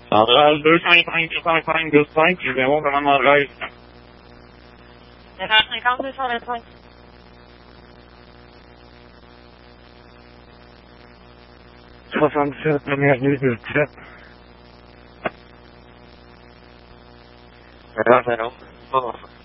از دوستانی که به ما به من آگاهی کنند. خواستم بسیار نمیاد چه؟ سلام